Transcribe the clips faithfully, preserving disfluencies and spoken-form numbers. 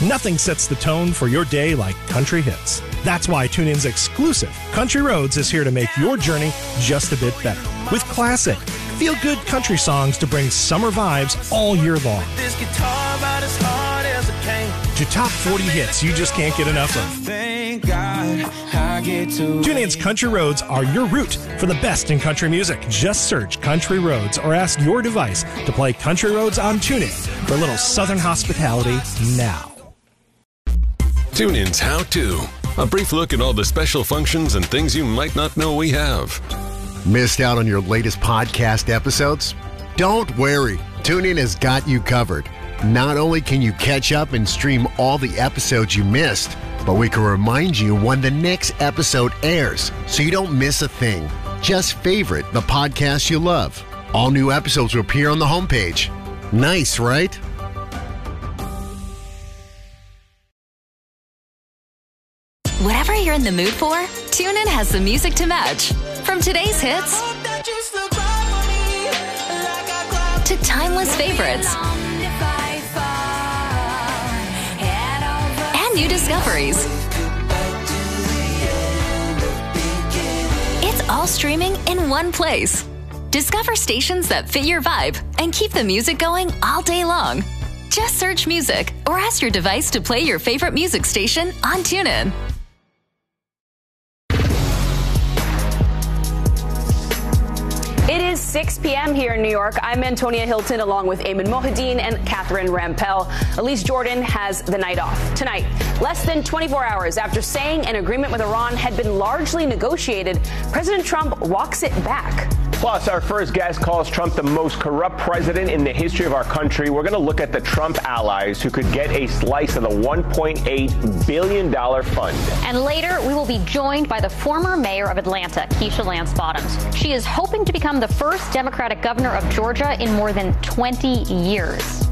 Nothing sets the tone for your day like country hits. That's why TuneIn's exclusive Country Roads is here to make your journey just a bit better. With classic, feel-good country songs to bring summer vibes all year long. To top forty hits you just can't get enough of. TuneIn's Country Roads are your route for the best in country music. Just search Country Roads or ask your device to play Country Roads on TuneIn for a little Southern hospitality now. TuneIn's How To. A brief look at all the special functions and things you might not know we have. Missed out on your latest podcast episodes? Don't worry. TuneIn has got you covered. Not only can you catch up and stream all the episodes you missed, but we can remind you when the next episode airs so you don't miss a thing. Just favorite the podcast you love. All new episodes will appear on the homepage. Nice, right? Whatever you're in the mood for, TuneIn has the music to match. From today's hits to timeless favorites and new discoveries. It's all streaming in one place. Discover stations that fit your vibe and keep the music going all day long. Just search music or ask your device to play your favorite music station on TuneIn. It is six p.m. here in New York. I'm Antonia Hilton along with Ayman Mohideen and Catherine Rampell. Elise Jordan has the night off. Tonight, less than twenty-four hours after saying an agreement with Iran had been largely negotiated, President Trump walks it back. Plus, our first guest calls Trump the most corrupt president in the history of our country. We're going to look at the Trump allies who could get a slice of the one point eight billion dollars fund. And later, we will be joined by the former mayor of Atlanta, Keisha Lance Bottoms. She is hoping to become the first Democratic governor of Georgia in more than twenty years.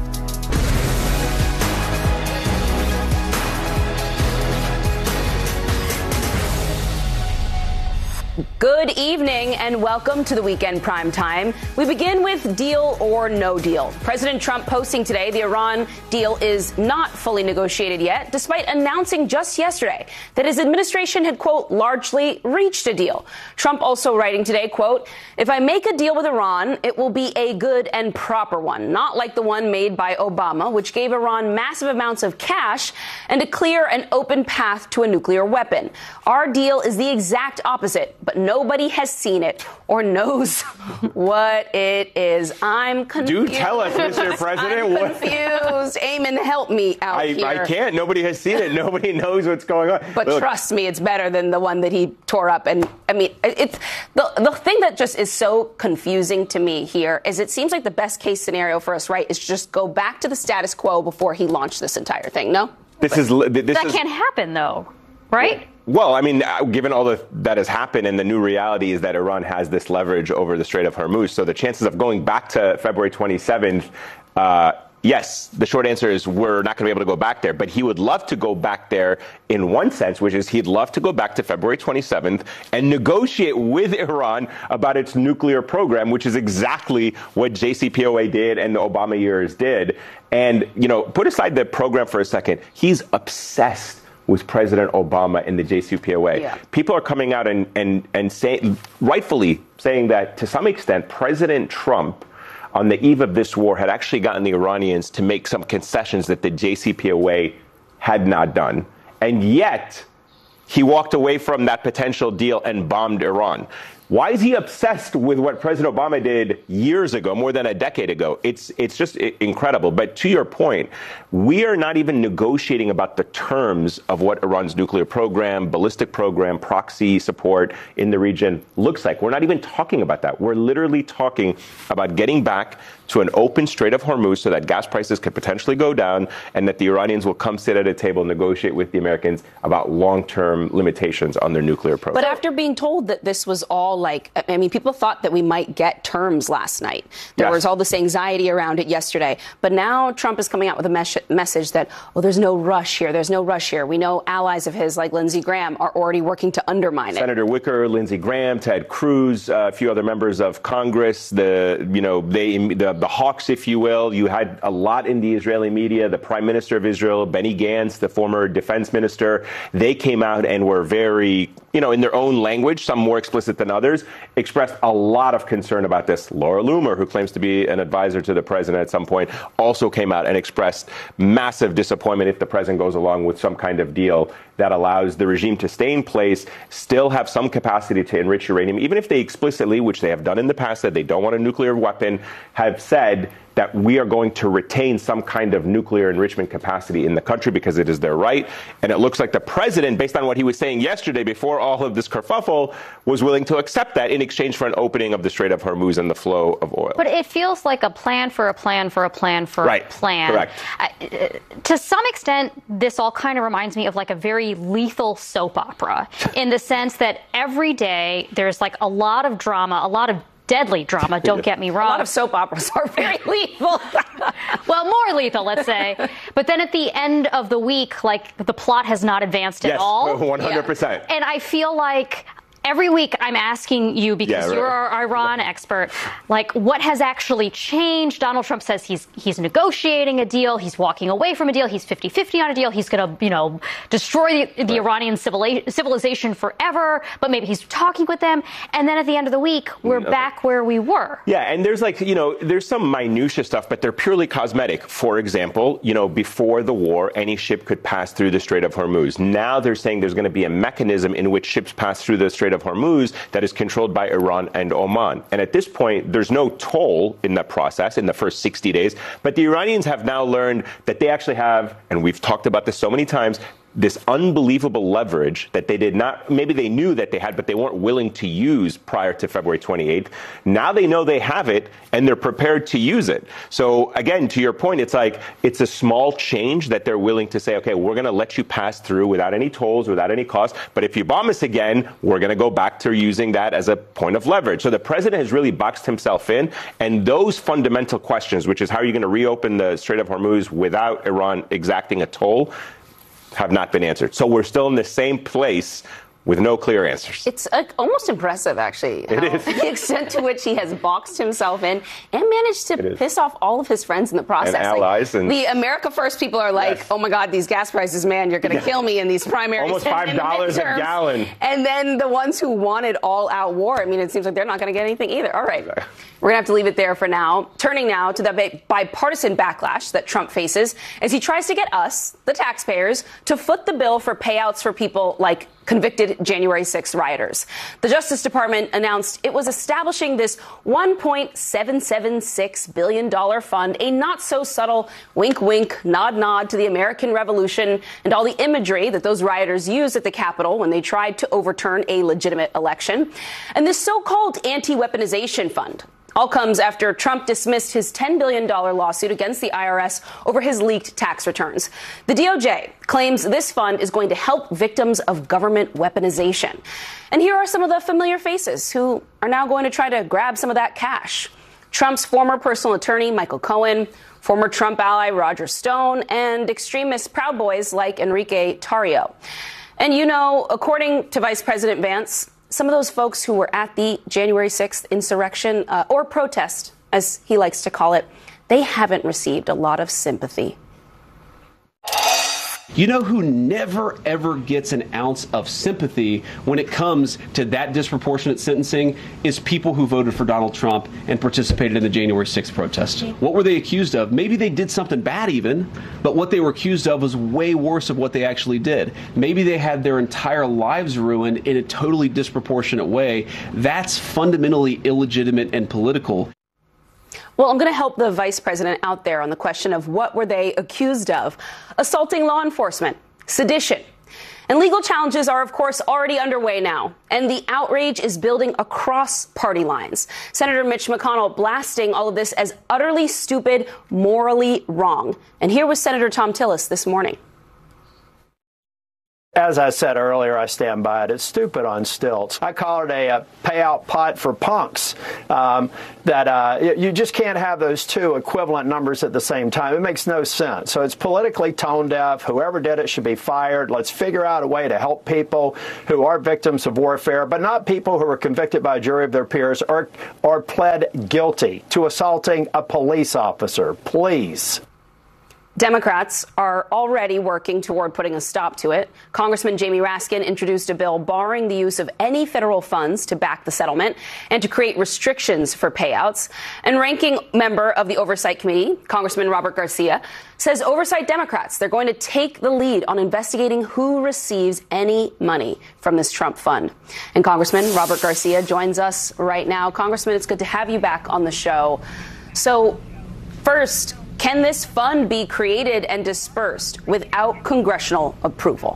Good evening and welcome to the Weekend Prime Time. We begin with deal or no deal. President Trump posting today the Iran deal is not fully negotiated yet, despite announcing just yesterday that his administration had, quote, largely reached a deal. Trump also writing today, quote, if I make a deal with Iran, it will be a good and proper one, not like the one made by Obama, which gave Iran massive amounts of cash and a clear and open path to a nuclear weapon. Our deal is the exact opposite, but nobody has seen it or knows what it is. I'm confused. Do tell us, Mister President. I'm confused. Ayman, help me out I, here. I can't. Nobody has seen it. Nobody knows what's going on. But Look, trust me, it's better than the one that he tore up. And I mean, it's the the thing that just is so confusing to me here is it seems like the best case scenario for us, right, is just go back to the status quo before he launched this entire thing. No, this is this that is, can't happen, though, right? Well, I mean, given all the, that has happened, and the new reality is that Iran has this leverage over the Strait of Hormuz, so the chances of going back to February twenty-seventh, uh, yes, the short answer is we're not going to be able to go back there. But he would love to go back there in one sense, which is he'd love to go back to February twenty-seventh and negotiate with Iran about its nuclear program, which is exactly what J C P O A did and the Obama years did. And, you know, put aside the program for a second. He's obsessed with President Obama and the J C P O A. Yeah. People are coming out and, and, and saying, rightfully saying that to some extent, President Trump, on the eve of this war, had actually gotten the Iranians to make some concessions that the J C P O A had not done. And yet, he walked away from that potential deal and bombed Iran. Why is he obsessed with what President Obama did years ago, more than a decade ago? It's it's just incredible. But to your point, we are not even negotiating about the terms of what Iran's nuclear program, ballistic program, proxy support in the region looks like. We're not even talking about that. We're literally talking about getting back to an open Strait of Hormuz so that gas prices could potentially go down and that the Iranians will come sit at a table and negotiate with the Americans about long-term limitations on their nuclear program. But after being told that this was all like, I mean, people thought that we might get terms last night. There yes. was all this anxiety around it yesterday. But now Trump is coming out with a mes- message that, oh, there's no rush here. There's no rush here. We know allies of his like Lindsey Graham are already working to undermine it. Senator Wicker, Lindsey Graham, Ted Cruz, uh, a few other members of Congress, the, you know, they, the, the hawks, if you will. You had a lot in the Israeli media. The Prime Minister of Israel, Benny Gantz, the former defense minister, they came out and were very, you know, in their own language, some more explicit than others, expressed a lot of concern about this. Laura Loomer, who claims to be an advisor to the president at some point, also came out and expressed massive disappointment if the president goes along with some kind of deal that allows the regime to stay in place, still have some capacity to enrich uranium, even if they explicitly, which they have done in the past, said they don't want a nuclear weapon, have said that we are going to retain some kind of nuclear enrichment capacity in the country because it is their right. And it looks like the president, based on what he was saying yesterday before all of this kerfuffle, was willing to accept that in exchange for an opening of the Strait of Hormuz and the flow of oil. But it feels like a plan for a plan for a plan for right. a plan. Correct. Uh, to some extent, this all kind of reminds me of like a very lethal soap opera in the sense that every day there's like a lot of drama, a lot of deadly drama, don't get me wrong. A lot of soap operas are very lethal. Well, more lethal, let's say. But then at the end of the week, like, the plot has not advanced yes, at all. one hundred percent. Yeah. And I feel like every week I'm asking you, because yeah, right. you're our Iran yeah. expert, like, what has actually changed? Donald Trump says he's he's negotiating a deal. He's walking away from a deal. He's fifty-fifty on a deal. He's going to, you know, destroy the, the right. Iranian civili- civilization forever. But maybe he's talking with them. And then at the end of the week, we're okay. back where we were. Yeah, and there's like, you know, there's some minutia stuff, but they're purely cosmetic. For example, you know, before the war, any ship could pass through the Strait of Hormuz. Now they're saying there's going to be a mechanism in which ships pass through the Strait of Hormuz that is controlled by Iran and Oman. And at this point, there's no toll in the process in the first sixty days. But the Iranians have now learned that they actually have, and we've talked about this so many times, this unbelievable leverage that they did not, maybe they knew that they had, but they weren't willing to use prior to February twenty-eighth. Now they know they have it, and they're prepared to use it. So again, to your point, it's like, it's a small change that they're willing to say, okay, we're going to let you pass through without any tolls, without any cost. But if you bomb us again, we're going to go back to using that as a point of leverage. So the president has really boxed himself in. And those fundamental questions, which is how are you going to reopen the Strait of Hormuz without Iran exacting a toll, have not been answered. So we're still in the same place with no clear answers. It's uh, almost impressive, actually. It is. The extent to which he has boxed himself in and managed to piss off all of his friends in the process. And allies. Like, and the America First people are like, yes. oh, my God, these gas prices, man, you're going to yeah. kill me in these primaries. Almost five dollars a gallon. And then the ones who wanted all-out war, I mean, it seems like they're not going to get anything either. All right. Okay. We're going to have to leave it there for now. Turning now to the bipartisan backlash that Trump faces as he tries to get us, the taxpayers, to foot the bill for payouts for people like convicted January sixth rioters. The Justice Department announced it was establishing this one point seven seven six billion dollars fund, a not-so-subtle wink-wink, nod-nod to the American Revolution and all the imagery that those rioters used at the Capitol when they tried to overturn a legitimate election. And this so-called anti-weaponization fund all comes after Trump dismissed his ten billion dollars lawsuit against the I R S over his leaked tax returns. The D O J claims this fund is going to help victims of government weaponization. And here are some of the familiar faces who are now going to try to grab some of that cash. Trump's former personal attorney, Michael Cohen, former Trump ally Roger Stone, and extremist Proud Boys like Enrique Tarrio. And, you know, according to Vice President Vance, some of those folks who were at the January sixth insurrection, uh, or protest, as he likes to call it, they haven't received a lot of sympathy. You know who never, ever gets an ounce of sympathy when it comes to that disproportionate sentencing is people who voted for Donald Trump and participated in the January sixth protest. What were they accused of? Maybe they did something bad even, but what they were accused of was way worse of what they actually did. Maybe they had their entire lives ruined in a totally disproportionate way. That's fundamentally illegitimate and political. Well, I'm going to help the vice president out there on the question of what were they accused of. Assaulting law enforcement, sedition. And legal challenges are, of course, already underway now. And the outrage is building across party lines. Senator Mitch McConnell blasting all of this as utterly stupid, morally wrong. And here was Senator Thom Tillis this morning. As I said earlier, I stand by it. It's stupid on stilts. I call it a, a payout pot for punks. Um, that uh, you just can't have those two equivalent numbers at the same time. It makes no sense. So it's politically tone deaf. Whoever did it should be fired. Let's figure out a way to help people who are victims of warfare, but not people who are convicted by a jury of their peers or, or pled guilty to assaulting a police officer. Please. Democrats are already working toward putting a stop to it. Congressman Jamie Raskin introduced a bill barring the use of any federal funds to back the settlement and to create restrictions for payouts. And ranking member of the Oversight Committee, Congressman Robert Garcia, says Oversight Democrats, they're going to take the lead on investigating who receives any money from this Trump fund. And Congressman Robert Garcia joins us right now. Congressman, it's good to have you back on the show. So first, can this fund be created and dispersed without congressional approval?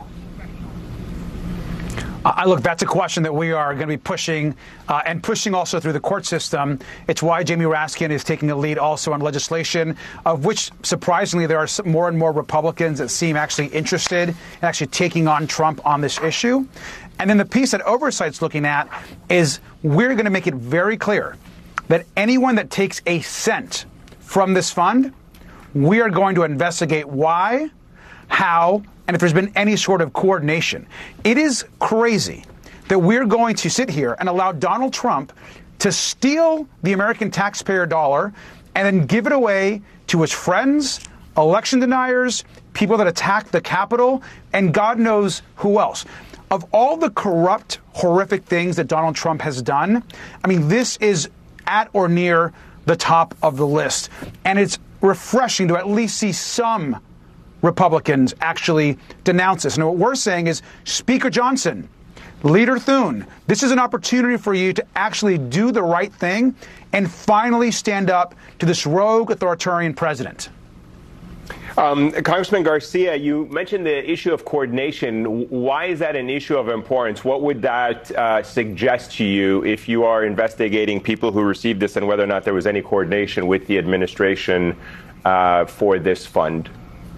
Uh, look, that's a question that we are going to be pushing uh, and pushing also through the court system. It's why Jamie Raskin is taking a lead also on legislation, of which, surprisingly, there are some more and more Republicans that seem actually interested in actually taking on Trump on this issue. And then the piece that Oversight's looking at is we're going to make it very clear that anyone that takes a cent from this fund, we are going to investigate why, how, and if there's been any sort of coordination. It is crazy that we're going to sit here and allow Donald Trump to steal the American taxpayer dollar and then give it away to his friends, election deniers, people that attacked the Capitol, and God knows who else. Of all the corrupt, horrific things that Donald Trump has done, I mean, this is at or near the top of the list. And it's refreshing to at least see some Republicans actually denounce this. And what we're saying is, Speaker Johnson, Leader Thune, this is an opportunity for you to actually do the right thing and finally stand up to this rogue authoritarian president. Um, Congressman Garcia, you mentioned the issue of coordination. Why is that an issue of importance? What would that uh, suggest to you if you are investigating people who received this and whether or not there was any coordination with the administration uh, for this fund?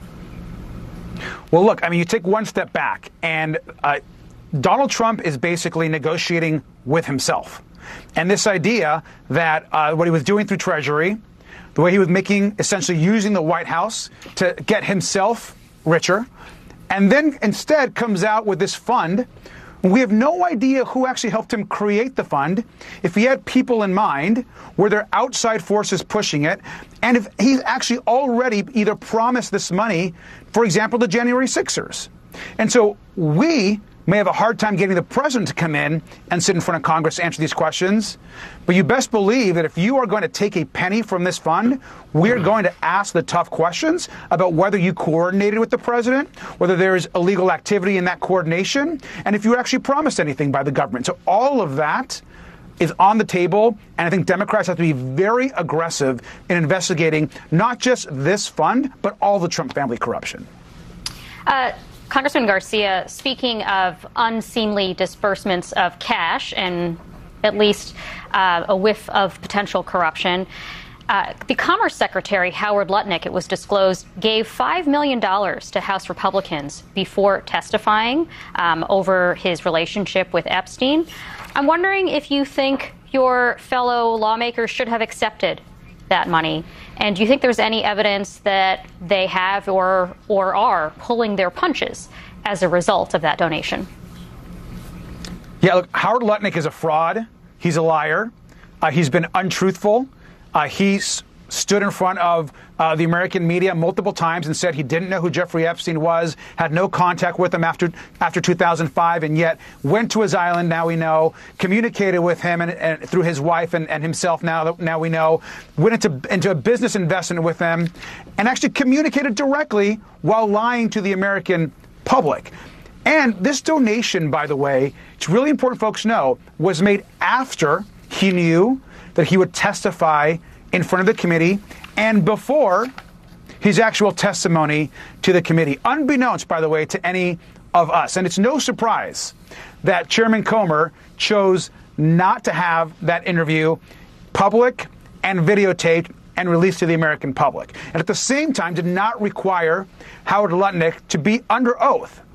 Well, look, I mean, you take one step back, and uh, Donald Trump is basically negotiating with himself. And this idea that uh, what he was doing through Treasury, the way he was making, essentially using the White House to get himself richer, and then instead comes out with this fund. We have no idea who actually helped him create the fund, if he had people in mind, were there outside forces pushing it, and if he's actually already either promised this money, for example, the January sixers. And so we may have a hard time getting the president to come in and sit in front of Congress to answer these questions. But you best believe that if you are going to take a penny from this fund, we're going to ask the tough questions about whether you coordinated with the president, whether there is illegal activity in that coordination, and if you actually promised anything by the government. So all of that is on the table, and I think Democrats have to be very aggressive in investigating not just this fund, but all the Trump family corruption. Uh, Congressman Garcia, speaking of unseemly disbursements of cash and at least uh, a whiff of potential corruption, uh, the Commerce Secretary, Howard Lutnick, it was disclosed, gave five million dollars to House Republicans before testifying um, over his relationship with Epstein. I'm wondering if you think your fellow lawmakers should have accepted that money, and do you think there's any evidence that they have or or are pulling their punches as a result of that donation? Yeah, look, Howard Lutnick is a fraud. He's a liar. Uh, he's been untruthful. Uh, he's stood in front of uh, the American media multiple times and said he didn't know who Jeffrey Epstein was, had no contact with him after after two thousand five, and yet went to his island, now we know, communicated with him and, and through his wife and, and himself, now now we know, went into, into a business investment with them, and actually communicated directly while lying to the American public. And this donation, by the way, it's really important folks know, was made after he knew that he would testify in front of the committee and before his actual testimony to the committee, unbeknownst, by the way, to any of us. And it's no surprise that Chairman Comer chose not to have that interview public and videotaped and released to the American public. And at the same time did not require Howard Lutnick to be under oath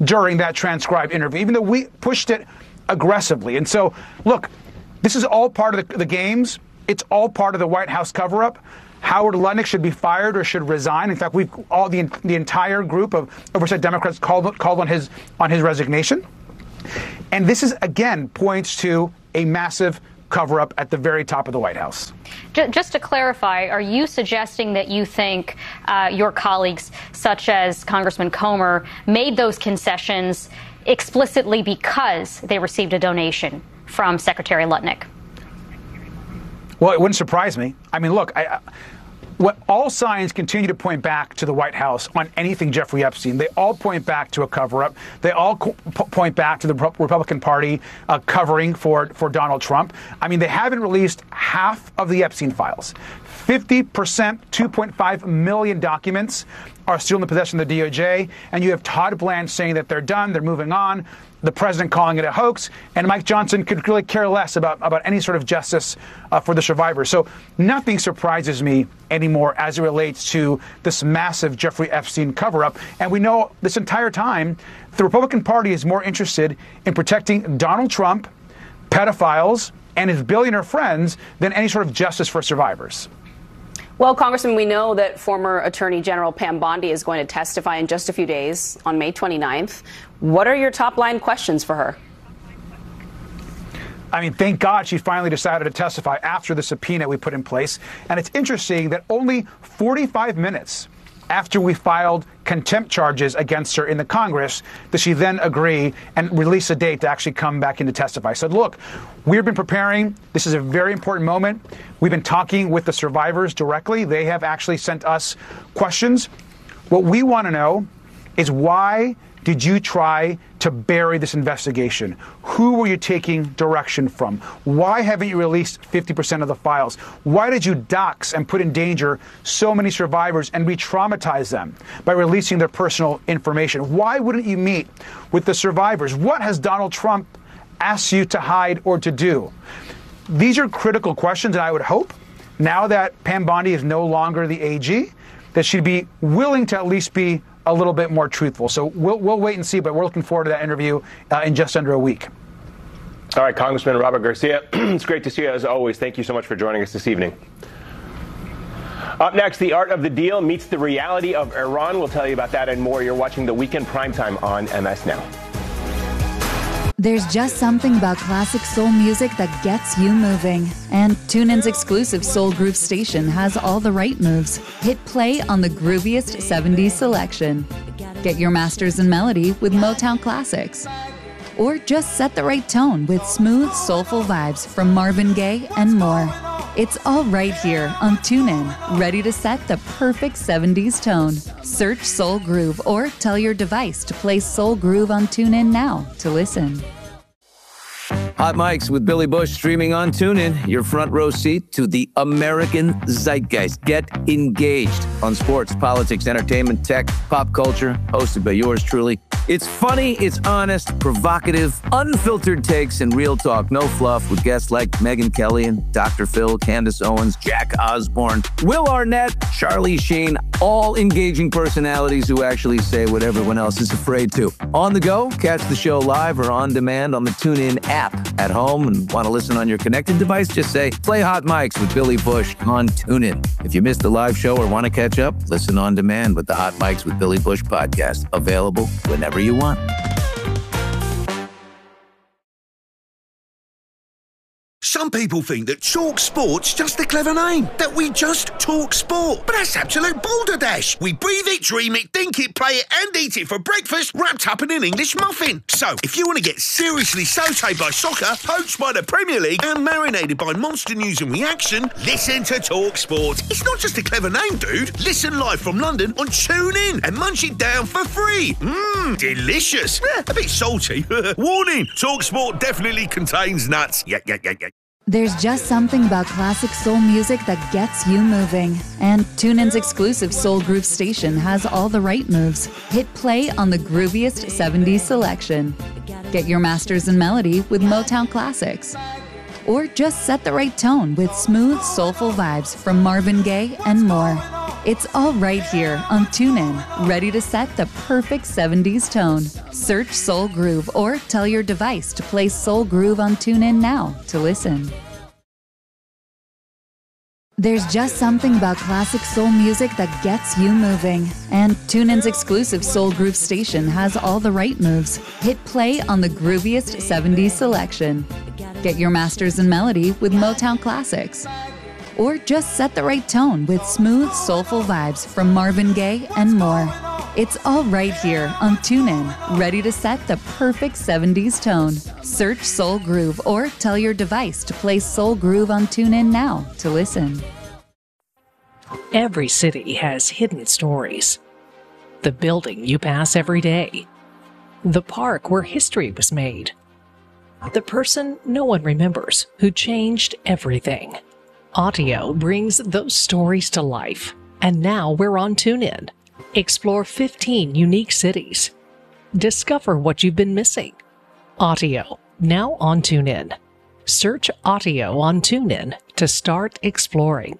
during that transcribed interview, even though we pushed it aggressively. And so, look, this is all part of the, the games. It's all part of the White House cover-up. Howard Lutnick should be fired or should resign. In fact, we've all the the entire group of oversight Democrats called called on his on his resignation. And this is again points to a massive cover-up at the very top of the White House. Just to clarify, are you suggesting that you think uh, your colleagues, such as Congressman Comer, made those concessions explicitly because they received a donation from Secretary Lutnick? Well, it wouldn't surprise me. I mean, look, I, what all signs continue to point back to the White House on anything Jeffrey Epstein. They all point back to a cover-up. They all co- point back to the Republican Party uh, covering for, for Donald Trump. I mean, they haven't released half of the Epstein files. fifty percent, two point five million documents are still in the possession of the D O J. And you have Todd Blanche saying that they're done, they're moving on. The president calling it a hoax, and Mike Johnson could really care less about, about any sort of justice uh, for the survivors. So nothing surprises me anymore as it relates to this massive Jeffrey Epstein cover-up. And we know this entire time the Republican Party is more interested in protecting Donald Trump, pedophiles, and his billionaire friends than any sort of justice for survivors. Well, Congressman, we know that former Attorney General Pam Bondi is going to testify in just a few days on May twenty-ninth. What are your top line questions for her? I mean, thank God she finally decided to testify after the subpoena we put in place. And it's interesting that only forty-five minutes after we filed contempt charges against her in the Congress, does she then agree and release a date to actually come back in to testify. So look, we've been preparing. This is a very important moment. We've been talking with the survivors directly. They have actually sent us questions. What we want to know is, why did you try to bury this investigation? Who were you taking direction from? Why haven't you released fifty percent of the files? Why did you dox and put in danger so many survivors and re-traumatize them by releasing their personal information? Why wouldn't you meet with the survivors? What has Donald Trump asked you to hide or to do? These are critical questions, and I would hope, now that Pam Bondi is no longer the A G, that she'd be willing to at least be a little bit more truthful. So we'll we'll wait and see, but we're looking forward to that interview uh, in just under a week. All right, Congressman Robert Garcia, it's great to see you as always. Thank you so much for joining us this evening. Up next, the art of the deal meets the reality of Iran. We'll tell you about that and more. You're watching the Weekend Primetime on M S Now. There's just something about classic soul music that gets you moving. And TuneIn's exclusive Soul Groove station has all the right moves. Hit play on the grooviest seventies selection. Get your masters in melody with Motown classics. Or just set the right tone with smooth, soulful vibes from Marvin Gaye and more. It's all right here on TuneIn, ready to set the perfect seventies tone. Search Soul Groove or tell your device to play Soul Groove on TuneIn now to listen. Hot Mics with Billy Bush streaming on TuneIn, your front row seat to the American zeitgeist. Get engaged on sports, politics, entertainment, tech, pop culture, hosted by yours truly. It's funny, it's honest, provocative, unfiltered takes, and real talk. No fluff, with guests like Megyn Kelly and Doctor Phil, Candace Owens, Jack Osborne, Will Arnett, Charlie Sheen, all engaging personalities who actually say what everyone else is afraid to. On the go, catch the show live or on demand on the TuneIn app. At home and want to listen on your connected device, just say, play Hot Mics with Billy Bush on TuneIn. If you missed the live show or want to catch up, listen on demand with the Hot Mics with Billy Bush podcast. Available whenever you want. Some people think that Talk Sport's just a clever name, that we just talk sport. But that's absolute balderdash. We breathe it, dream it, think it, play it, and eat it for breakfast, wrapped up in an English muffin. So, if you want to get seriously sautéed by soccer, poached by the Premier League, and marinated by monster news and reaction, listen to Talk Sport. It's not just a clever name, dude. Listen live from London on TuneIn and munch it down for free. Mmm, delicious. Eh, a bit salty. Warning, Talk Sport definitely contains nuts. Yeah, yeah, yeah, yeah. There's just something about classic soul music that gets you moving. And TuneIn's exclusive Soul Groove station has all the right moves. Hit play on the grooviest seventies selection. Get your masters in melody with Motown classics. Or just set the right tone with smooth, soulful vibes from Marvin Gaye and more. It's all right here on TuneIn, ready to set the perfect seventies tone. Search Soul Groove or tell your device to play Soul Groove on TuneIn now to listen. There's just something about classic soul music that gets you moving. And TuneIn's exclusive Soul Groove station has all the right moves. Hit play on the grooviest seventies selection. Get your masters in melody with Motown classics. Or just set the right tone with smooth, soulful vibes from Marvin Gaye and more. It's all right here on TuneIn, ready to set the perfect seventies tone. Search Soul Groove or tell your device to play Soul Groove on TuneIn now to listen. Every city has hidden stories. The building you pass every day. The park where history was made. The person no one remembers who changed everything. Audio brings those stories to life, and now we're on TuneIn. Explore fifteen unique cities. Discover what you've been missing. Audio, now on TuneIn. Search Audio on TuneIn to start exploring.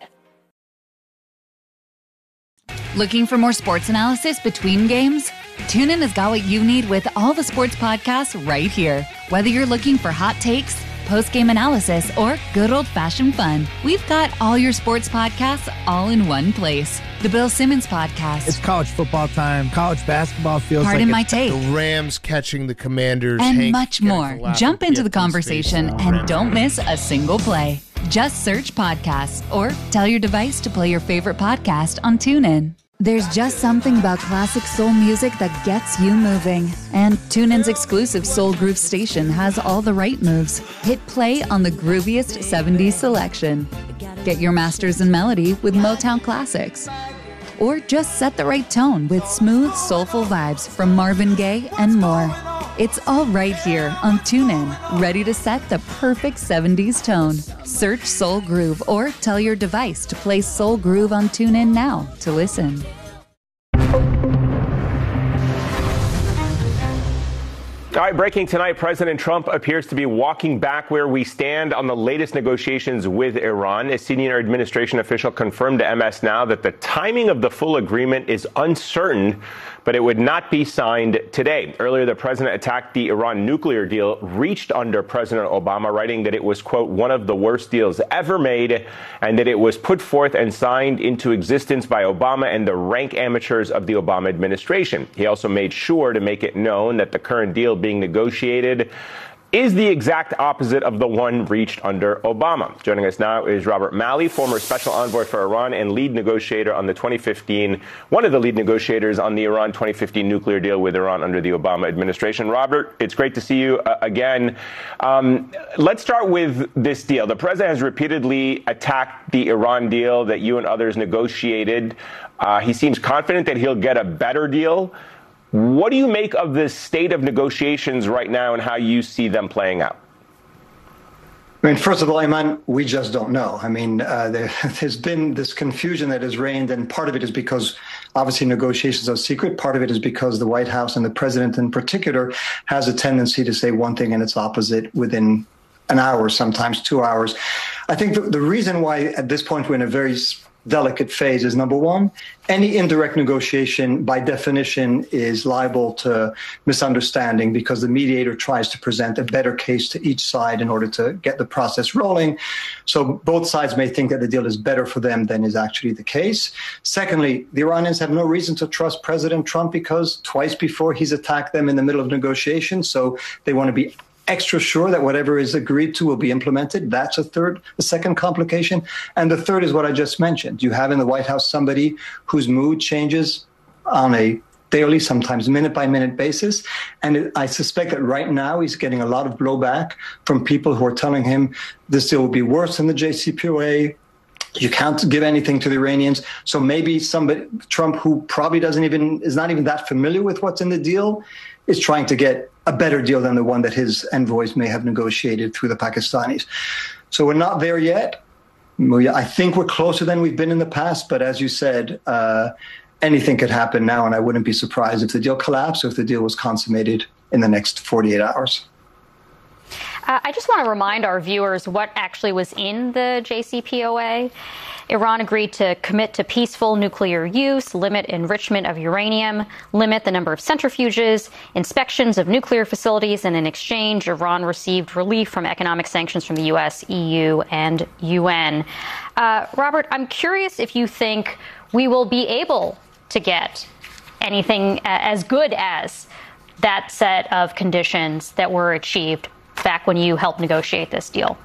Looking for more sports analysis between games? TuneIn has got what you need with all the sports podcasts right here. Whether you're looking for hot takes, post-game analysis, or good old-fashioned fun, we've got all your sports podcasts all in one place. The Bill Simmons Podcast. It's college football time. College basketball feels Pardon like my it's take. the Rams catching the Commanders. And Hank much more. Jump into the conversation and don't miss a single play. Just search podcasts or tell your device to play your favorite podcast on TuneIn. There's just something about classic soul music that gets you moving. And TuneIn's exclusive Soul Groove station has all the right moves. Hit play on the grooviest seventies selection. Get your masters in melody with Motown classics. Or just set the right tone with smooth, soulful vibes from Marvin Gaye and more. It's all right here on TuneIn, ready to set the perfect seventies tone. Search Soul Groove or tell your device to play Soul Groove on TuneIn now to listen. All right, breaking tonight, President Trump appears to be walking back where we stand on the latest negotiations with Iran. A senior administration official confirmed to M S Now that the timing of the full agreement is uncertain, but it would not be signed today. Earlier, the president attacked the Iran nuclear deal reached under President Obama, writing that it was, quote, one of the worst deals ever made, and that it was put forth and signed into existence by Obama and the rank amateurs of the Obama administration. He also made sure to make it known that the current deal being negotiated is the exact opposite of the one reached under Obama. Joining us now is Robert Malley, former special envoy for Iran and lead negotiator on the twenty fifteen, one of the lead negotiators on the Iran twenty fifteen nuclear deal with Iran under the Obama administration. Robert, it's great to see you uh, again. Um, let's start with this deal. The president has repeatedly attacked the Iran deal that you and others negotiated. Uh, he seems confident that he'll get a better deal. What do you make of the state of negotiations right now and how you see them playing out? I mean, first of all, Ayman, we just don't know. I mean, uh, there, there's been this confusion that has reigned, and part of it is because obviously negotiations are secret. Part of it is because the White House and the president in particular has a tendency to say one thing and its opposite within an hour, sometimes two hours. I think the, the reason why at this point we're in a very delicate phase is, number one, any indirect negotiation by definition is liable to misunderstanding because the mediator tries to present a better case to each side in order to get the process rolling. So both sides may think that the deal is better for them than is actually the case. Secondly, the Iranians have no reason to trust President Trump because twice before he's attacked them in the middle of negotiations. So they want to be extra sure that whatever is agreed to will be implemented. That's a third, the second complication. And the third is what I just mentioned. You have in the White House somebody whose mood changes on a daily, sometimes minute by minute basis. And I suspect that right now he's getting a lot of blowback from people who are telling him this deal will be worse than the J C P O A. You can't give anything to the Iranians. So maybe somebody, Trump, who probably doesn't even, is not even that familiar with what's in the deal, is trying to get a better deal than the one that his envoys may have negotiated through the Pakistanis. So we're not there yet. We, I think we're closer than we've been in the past, but as you said, uh, anything could happen now, and I wouldn't be surprised if the deal collapsed or if the deal was consummated in the next forty-eight hours. Uh, I just want to remind our viewers what actually was in the J C P O A. Iran agreed to commit to peaceful nuclear use, limit enrichment of uranium, limit the number of centrifuges, inspections of nuclear facilities, and in exchange, Iran received relief from economic sanctions from the U S, E U, and U N. Uh, Robert, I'm curious if you think we will be able to get anything as good as that set of conditions that were achieved back when you helped negotiate this deal.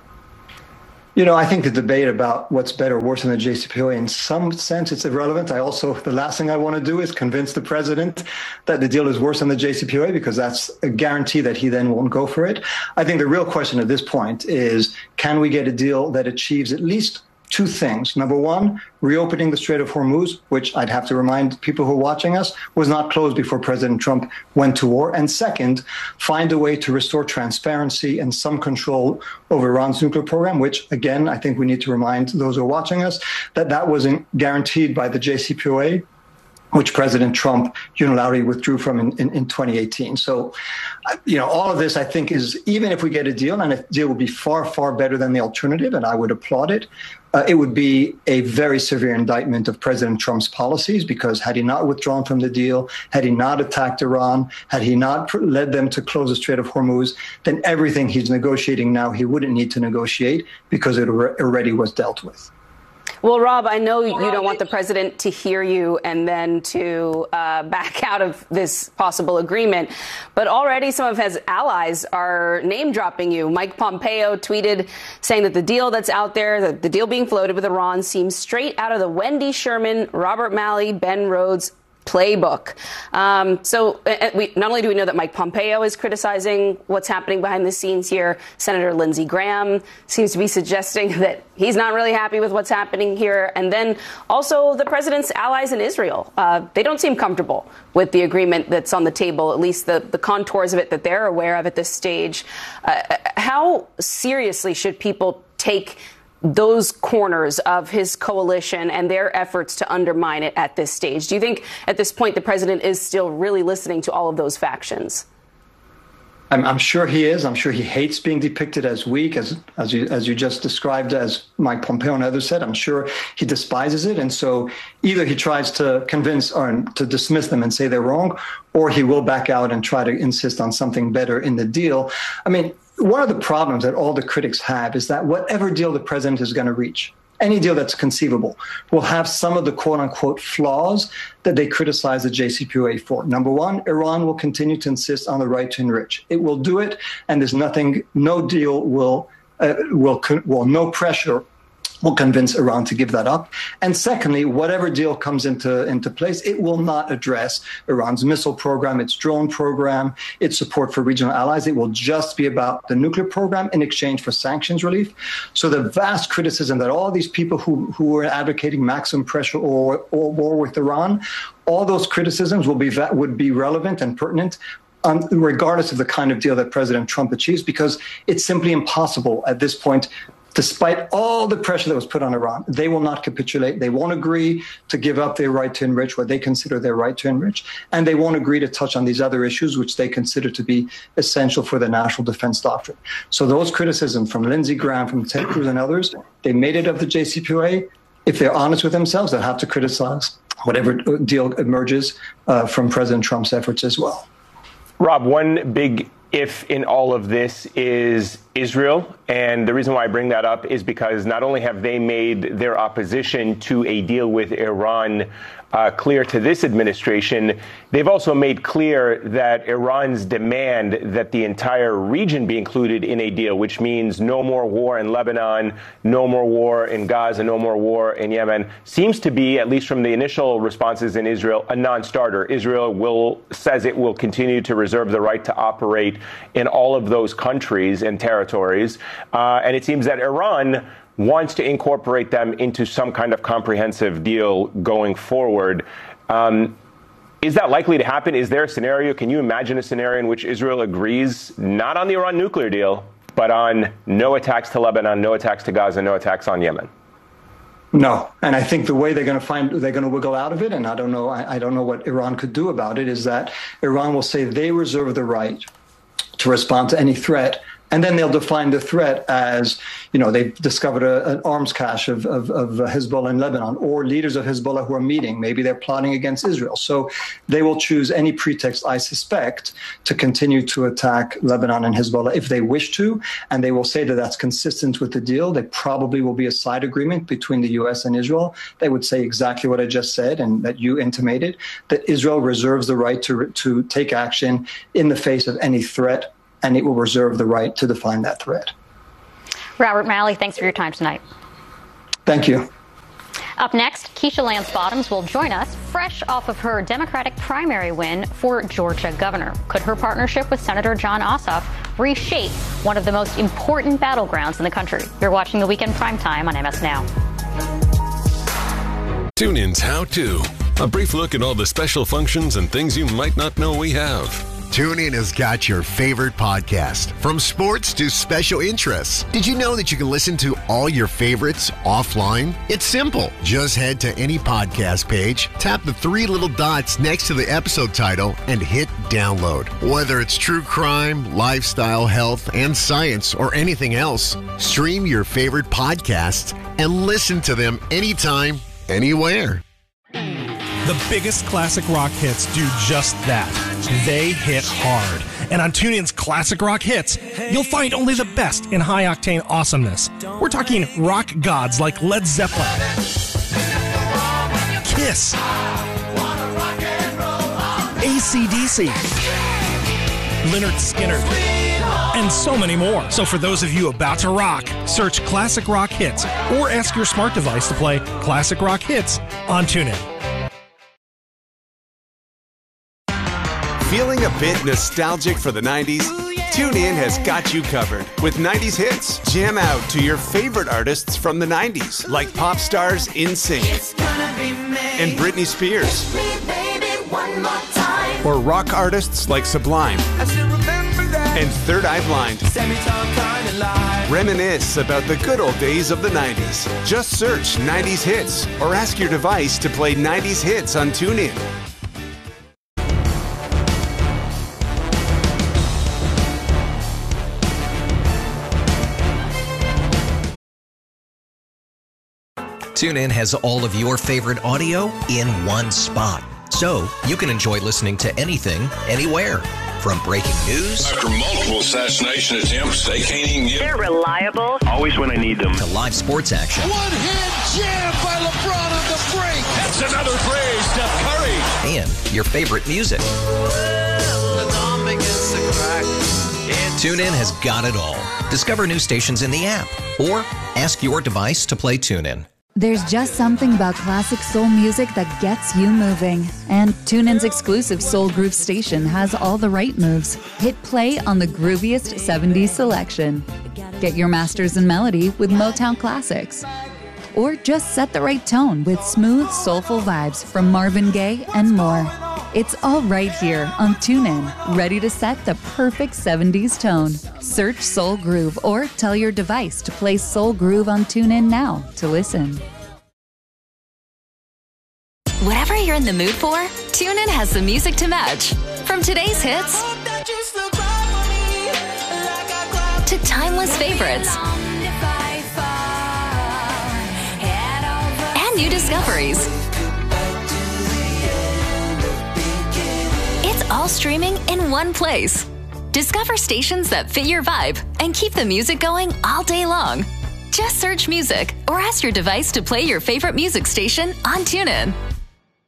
You know, I think the debate about what's better or worse than the J C P O A, in some sense, it's irrelevant. I also, the last thing I want to do is convince the president that the deal is worse than the J C P O A, because that's a guarantee that he then won't go for it. I think the real question at this point is, can we get a deal that achieves at least two things? Number one, reopening the Strait of Hormuz, which I'd have to remind people who are watching us, was not closed before President Trump went to war. And second, find a way to restore transparency and some control over Iran's nuclear program, which, again, I think we need to remind those who are watching us that that wasn't guaranteed by the J C P O A, which President Trump unilaterally withdrew from in, in, in twenty eighteen. So, you know, all of this, I think, is, even if we get a deal, and a deal would be far, far better than the alternative, and I would applaud it, uh, it would be a very severe indictment of President Trump's policies, because had he not withdrawn from the deal, had he not attacked Iran, had he not led them to close the Strait of Hormuz, then everything he's negotiating now, he wouldn't need to negotiate, because it already was dealt with. Well, Rob, I know you don't want the president to hear you and then to uh, back out of this possible agreement, but already some of his allies are name dropping you. Mike Pompeo tweeted saying that the deal that's out there, the, the deal being floated with Iran, seems straight out of the Wendy Sherman, Robert Malley, Ben Rhodes playbook. Um, so uh, we, not only do we know that Mike Pompeo is criticizing what's happening behind the scenes here, Senator Lindsey Graham seems to be suggesting that he's not really happy with what's happening here. And then also the president's allies in Israel. Uh, they don't seem comfortable with the agreement that's on the table, at least the, the contours of it that they're aware of at this stage. Uh, how seriously should people take those corners of his coalition and their efforts to undermine it at this stage? Do you think at this point the president is still really listening to all of those factions? I'm, I'm sure he is. I'm sure he hates being depicted as weak, as as you as you just described, as Mike Pompeo and others said. I'm sure he despises it. And so either he tries to convince or to dismiss them and say they're wrong, or he will back out and try to insist on something better in the deal. I mean, one of the problems that all the critics have is that whatever deal the president is going to reach, any deal that's conceivable, will have some of the quote-unquote flaws that they criticize the J C P O A for. Number one, Iran will continue to insist on the right to enrich. It will do it, and there's nothing, no deal will, uh, will, will, no pressure will convince Iran to give that up. And secondly, whatever deal comes into, into place, it will not address Iran's missile program, its drone program, its support for regional allies. It will just be about the nuclear program in exchange for sanctions relief. So the vast criticism that all these people who, who are advocating maximum pressure or, or war with Iran, all those criticisms will be, would be relevant and pertinent Um, regardless of the kind of deal that President Trump achieves, because it's simply impossible at this point. Despite all the pressure that was put on Iran, they will not capitulate. They won't agree to give up their right to enrich, what they consider their right to enrich, and they won't agree to touch on these other issues, which they consider to be essential for the national defense doctrine. So those criticisms from Lindsey Graham, from Ted Cruz and others, they made it of the J C P O A. If they're honest with themselves, they'll have to criticize whatever deal emerges uh, from President Trump's efforts as well. Rob, one big if in all of this is Israel. And the reason why I bring that up is because not only have they made their opposition to a deal with Iran uh, clear to this administration, they've also made clear that Iran's demand that the entire region be included in a deal, which means no more war in Lebanon, no more war in Gaza, no more war in Yemen, seems to be, at least from the initial responses in Israel, a non-starter. Israel will says it will continue to reserve the right to operate in all of those countries and territories. Uh, and it seems that Iran wants to incorporate them into some kind of comprehensive deal going forward. Um, is that likely to happen? Is there a scenario? Can you imagine a scenario in which Israel agrees not on the Iran nuclear deal, but on no attacks to Lebanon, no attacks to Gaza, no attacks on Yemen? No, and I think the way they're going to find they're going to wiggle out of it, and I don't know, I, I don't know what Iran could do about it, is that Iran will say they reserve the right to respond to any threat And then they'll define the threat as, you know, they've discovered a, an arms cache of, of, of Hezbollah in Lebanon, or leaders of Hezbollah who are meeting. Maybe they're plotting against Israel. So they will choose any pretext, I suspect, to continue to attack Lebanon and Hezbollah if they wish to. And they will say that that's consistent with the deal. There probably will be a side agreement between the U S and Israel. They would say exactly what I just said and that you intimated, that Israel reserves the right to, to take action in the face of any threat, and it will reserve the right to define that threat. Robert Malley, thanks for your time tonight. Thank you. Up next, Keisha Lance Bottoms will join us fresh off of her Democratic primary win for Georgia governor. Could her partnership with Senator Jon Ossoff reshape one of the most important battlegrounds in the country? You're watching The Weekend Primetime on M S Now. TuneIn's How To. A brief look at all the special functions and things you might not know we have. TuneIn has got your favorite podcast, from sports to special interests. Did you know that you can listen to all your favorites offline? It's simple. Just head to any podcast page, tap the three little dots next to the episode title, and hit download. Whether it's true crime, lifestyle, health, and science, or anything else, stream your favorite podcasts and listen to them anytime, anywhere. The biggest classic rock hits do just that. They hit hard. And on TuneIn's Classic Rock Hits, you'll find only the best in high-octane awesomeness. We're talking rock gods like Led Zeppelin, Kiss, A C D C, Lynyrd Skynyrd, and so many more. So for those of you about to rock, search Classic Rock Hits or ask your smart device to play Classic Rock Hits on TuneIn. Feeling a bit nostalgic for the nineties? TuneIn has got you covered with nineties hits. Jam out to your favorite artists from the nineties, like pop stars NSYNC and Britney Spears, or rock artists like Sublime and Third Eye Blind. Reminisce about the good old days of the nineties. Just search nineties hits or ask your device to play nineties hits on TuneIn. TuneIn has all of your favorite audio in one spot, so you can enjoy listening to anything, anywhere. From breaking news after multiple assassination attempts, they can't even get. They're reliable. Always when I need them. To live sports action. One hand jam by LeBron on the break. That's another three, Steph Curry. And your favorite music. TuneIn has got it all. Discover new stations in the app or ask your device to play TuneIn. There's just something about classic soul music that gets you moving. And TuneIn's exclusive Soul Groove station has all the right moves. Hit play on the grooviest seventies selection. Get your masters in melody with Motown classics. Or just set the right tone with smooth, soulful vibes from Marvin Gaye and more. It's all right here on TuneIn, ready to set the perfect seventies tone. Search Soul Groove or tell your device to play Soul Groove on TuneIn now to listen. Whatever you're in the mood for, TuneIn has the music to match. From today's hits to timeless favorites and new discoveries. It's all streaming in one place. Discover stations that fit your vibe and keep the music going all day long. Just search music or ask your device to play your favorite music station on TuneIn.